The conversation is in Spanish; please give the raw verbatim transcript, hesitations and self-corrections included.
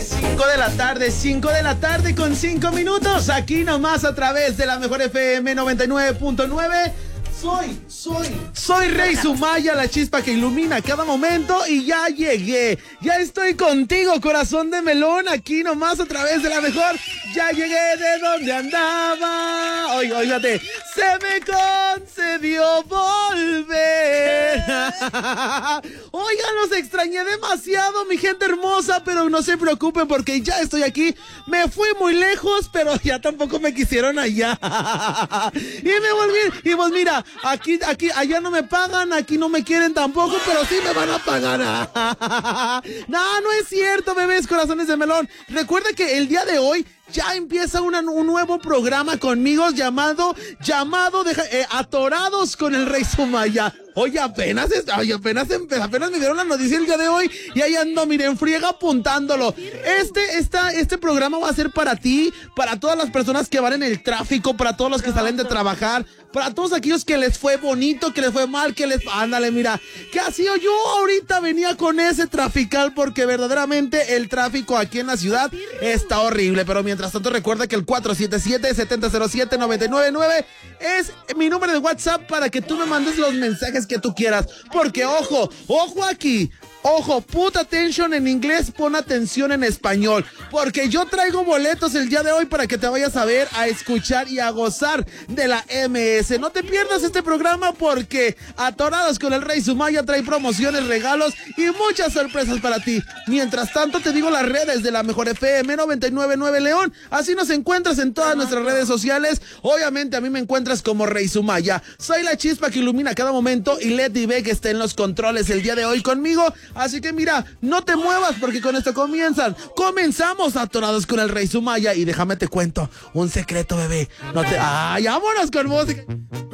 cinco de la tarde, cinco de la tarde con cinco minutos. Aquí nomás a través de la mejor F M noventa y nueve punto nueve. Soy, soy, soy Rey Sumaya, la chispa que ilumina cada momento y ya llegué. Ya estoy contigo, corazón de melón, aquí nomás a través de la mejor. Ya llegué de donde andaba. Oiga, oígate, se me concedió volver. Oigan, los extrañé demasiado, mi gente hermosa, pero no se preocupen porque ya estoy aquí. Me fui muy lejos, pero ya tampoco me quisieron allá. Y me volví, y pues mira, Aquí, aquí, allá no me pagan, aquí no me quieren tampoco, pero sí me van a pagar. No, no es cierto, bebés, corazones de melón. Recuerda que el día de hoy ya empieza una, un nuevo programa conmigo llamado, llamado, de, eh, Atorados con el Rey Sumaya. Oye, apenas, oye, apenas, apenas me dieron la noticia el día de hoy y ahí ando, miren, friega apuntándolo. Este, esta, este programa va a ser para ti, para todas las personas que van en el tráfico, para todos los que salen de trabajar, para todos aquellos que les fue bonito, que les fue mal, que les... Ándale, mira, que así yo ahorita venía con ese trafical porque verdaderamente el tráfico aquí en la ciudad está horrible, pero mientras tanto recuerda que el cuatro siete siete, siete cero siete, nueve nueve nueve es mi número de WhatsApp para que tú me mandes los mensajes que tú quieras, porque ojo, ojo aquí, ojo, put attention en inglés, pon atención en español, porque yo traigo boletos el día de hoy para que te vayas a ver, a escuchar y a gozar de la M S. No te pierdas este programa porque Atorados con el Rey Sumaya trae promociones, regalos y muchas sorpresas para ti. Mientras tanto te digo las redes de la mejor F M noventa y nueve punto nueve León, así nos encuentras en todas nuestras redes sociales. Obviamente a mí me encuentras como Rey Sumaya. Soy la chispa que ilumina cada momento y Leti B que está en los controles el día de hoy conmigo. Así que mira, no te muevas porque con esto comienzan. Comenzamos Atorados con el Rey Sumaya y déjame te cuento un secreto, bebé. No te... ¡Ay, vámonos con música!